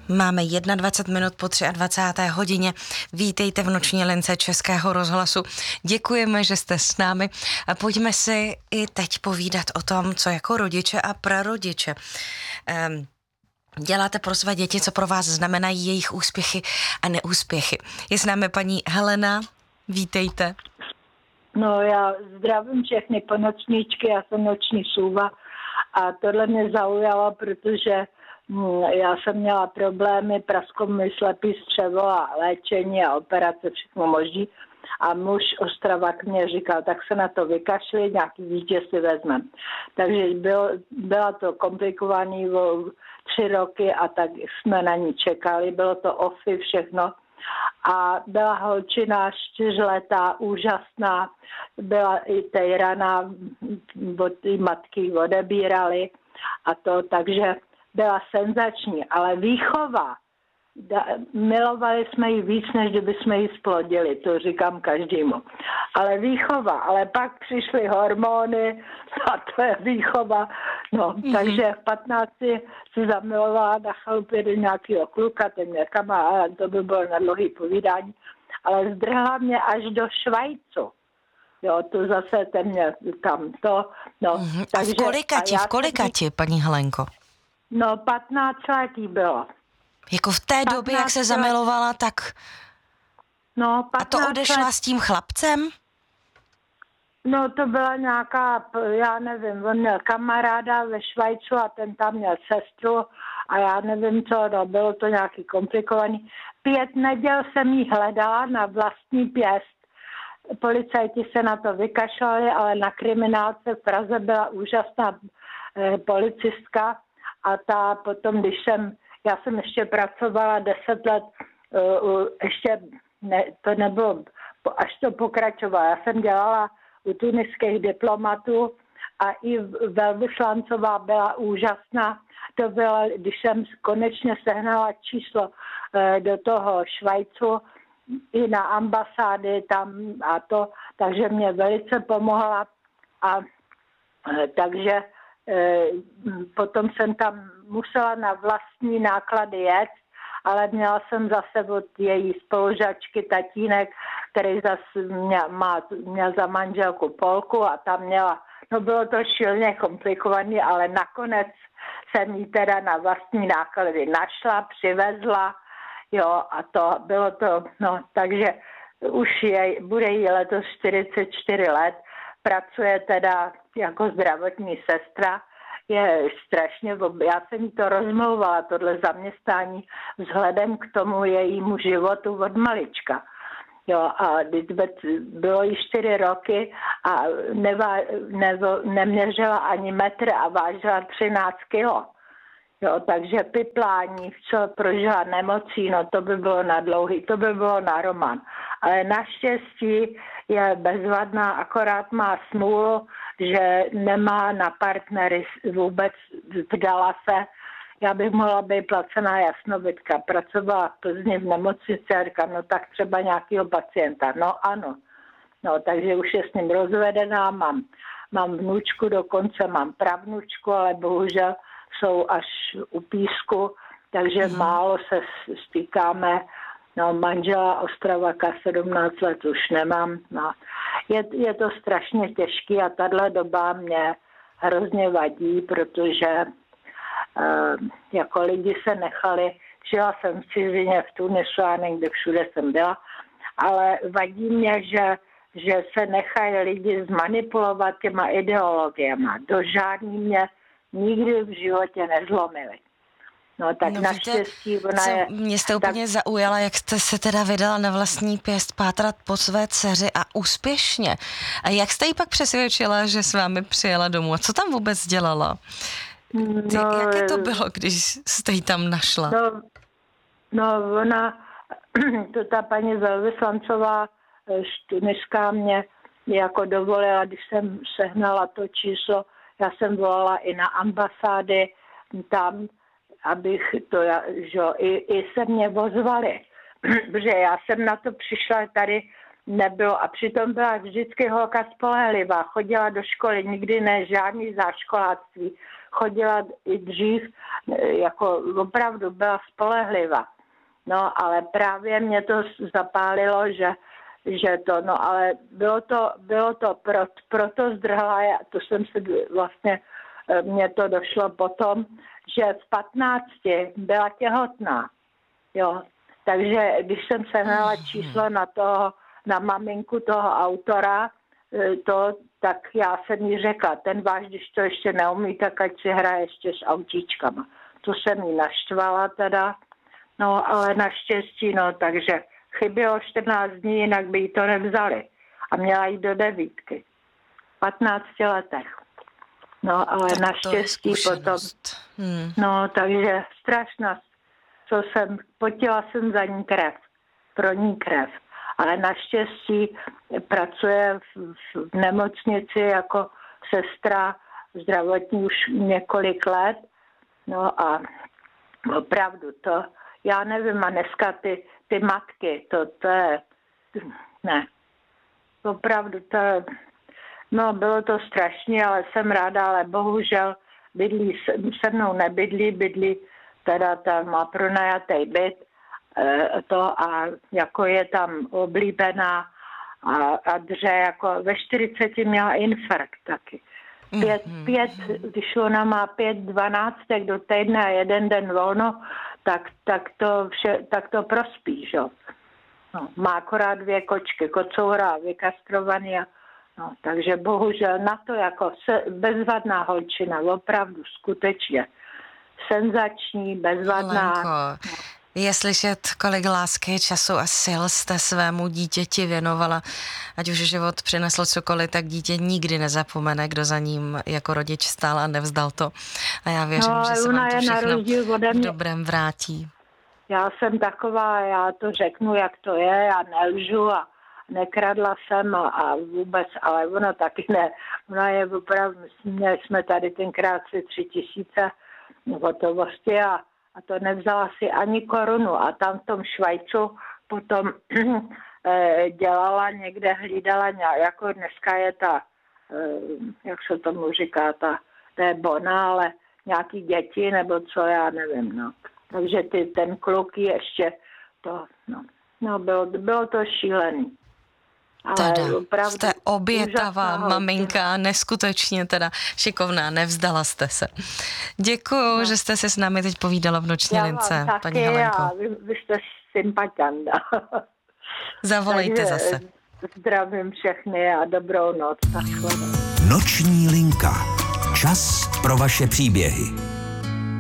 Máme 21 minut po 23. hodině. Vítejte v noční lince Českého rozhlasu. Děkujeme, že jste s námi a pojďme si i teď povídat o tom, co jako rodiče a prarodiče děláte pro své děti, co pro vás znamenají jejich úspěchy a neúspěchy. Je s námi paní Helena, vítejte. No já zdravím všechny ponočníčky, já jsem noční sůva a tohle mě zaujalo, protože já jsem měla problémy, prasklo mi slepý střevo a léčení a operace, všechno možný. A muž Ostravak mě říkal, tak se na to vykašli, nějaký dítě si vezmem. Takže byla to komplikovaný 3 roky a tak jsme na ní čekali, bylo to OFI všechno. A byla holčina 4letá, úžasná, byla i tejraná, od té matky odebírali a to, takže byla senzační, ale výchova, milovali jsme ji víc, než kdyby jsme ji splodili, to říkám každému. Ale výchova, ale pak přišly hormony a to je výchova. No, takže v 15 si zamilovala na chalupě do nějakého kluka, ten mě kamarád, to by bylo na dlouhý povídání, ale zdrhla mě až do Švajcu. Jo, to zase ten mě tam to, no. Takže, v kolikati, paní Helenko? No, 15 letý bylo. Jako v té době, jak se zamilovala, tak... No, a to odešla s tím chlapcem? No, to byla nějaká, já nevím, on měl kamaráda ve Švajcu a ten tam měl sestru a já nevím co, no, bylo to nějaký komplikovaný. 5 neděl jsem jí hledala na vlastní pěst. Policajti se na to vykašlali, ale na kriminálce v Praze byla úžasná policistka a ta potom, já jsem ještě pracovala 10 let, ještě ne, to nebylo, až to pokračovalo. Já jsem dělala u tuniských diplomatů a i velvyslancová byla úžasná. To bylo, když jsem konečně sehnala číslo do toho Švajcu i na ambasády tam a to, takže mě velice pomohla a takže potom jsem tam musela na vlastní náklady jet, ale měla jsem zase od její spolužačky tatínek, který zase měl za manželku Polku a tam měla, no bylo to šíleně komplikované, ale nakonec jsem jí teda na vlastní náklady našla, přivezla, jo, a to bylo to, no, takže už bude jí letos 44 let, pracuje teda jako zdravotní sestra, je strašně, já jsem jí to rozmlouvala, tohle zaměstnání, vzhledem k tomu jejímu životu od malička. Jo, a bylo jí 4 roky a neměřila ani metr a vážila 13 kilo. Jo, takže piplání, co prožila nemocí, no to by bylo na dlouhý, to by bylo na román. Ale naštěstí je bezvadná, akorát má smůlu, že nemá na partnery vůbec, vdala se. Já bych mohla být placená jasnovidka. Pracovala v Plzni v nemocnici a říkám, no tak třeba nějakého pacienta. No ano. No, takže už je s ním rozvedená, mám vnučku, dokonce mám pravnučku, ale bohužel jsou až u písku, takže málo se stýkáme. No, manžela Ostravaka 17 let už nemám. No. Je to strašně těžký a tahle doba mě hrozně vadí, protože jako lidi se nechali, žila jsem v cizině, v Tunisu a někde všude jsem byla, ale vadí mě, že se nechají lidi zmanipulovat těma ideologiema. Do žádný mě nikdy v životě nezlomili. No tak naštěstí ona je... Mě jste úplně zaujala, jak jste se teda vydala na vlastní pěst pátrat po své dceři a úspěšně. A jak jste jí pak přesvědčila, že s vámi přijela domů? A co tam vůbec dělala? Jaké to bylo, když jste jí tam našla? No ona, ta paní velvyslancová tuniská mě jako dovolila, když jsem sehnala to číslo, já jsem volala i na ambasády tam, abych to, že i se mě ozvali, protože já jsem na to přišla tady nebylo. A přitom byla vždycky holka spolehlivá. Chodila do školy, nikdy ne žádný záškoláctví. Chodila i dřív, jako opravdu byla spolehlivá. No, ale právě mě to zapálilo, že to, no, ale bylo to proto zdrhla, to jsem si vlastně, mně to došlo potom, že v 15 byla těhotná, jo. Takže když jsem sehnala číslo na maminku toho autora, tak já jsem jí řekla, ten váš, když to ještě neumí, tak ať si hraje ještě s autíčkama. To jsem jí naštvala teda, no ale naštěstí, no, takže chybělo 14 dní, jinak by jí to nevzali. A měla jít do 9. 15 letech. No, ale tak naštěstí potom. No, takže strašná, potila jsem za ní krev, pro ní krev. Ale naštěstí pracuje v nemocnici jako sestra zdravotní už několik let. No a opravdu to, já nevím, a dneska ty matky, to je, ne, opravdu to je, no bylo to strašné, ale jsem ráda, ale bohužel bydlí, se mnou bydlí teda tam má pronajatý byt, a jako je tam oblíbená a dře, jako ve 40 měla infarkt taky. 5, když ona má 12 do týdne a jeden den volno, tak to prospí, že? No, má akorát 2 kočky, kocoura, vykastrovaný. No, takže bohužel na to jako bezvadná holčina, opravdu skutečně senzační, bezvadná. Lenko, je slyšet, kolik lásky, času a sil jste svému dítěti věnovala. Ať už život přinesl cokoliv, tak dítě nikdy nezapomene, kdo za ním jako rodič stál a nevzdal to. A já věřím, že se vám to všechno v dobrém vrátí. Já jsem taková, já to řeknu, jak to je, já nelžu a nekradla jsem a vůbec, ale ona taky ne. Ona je opravdu, měli jsme tady tenkrát si 3 000 hotovosti a to nevzala si ani korunu a tam v tom Švajcu potom dělala někde, hlídala, jako dneska je ta, jak se tomu říká, to je bona, ale nějaký děti nebo co, já nevím, no. Takže ten kluk ještě to, no bylo to šílený. Teda, jste obětavá maminka, neskutečně teda šikovná, nevzdala jste se. Děkuju, že jste si s námi teď povídala v Noční lince, paní Helenko. Vy jste sympatianda. Zavolejte zase. Zdravím všechny a dobrou noc. Noční linka. Čas pro vaše příběhy.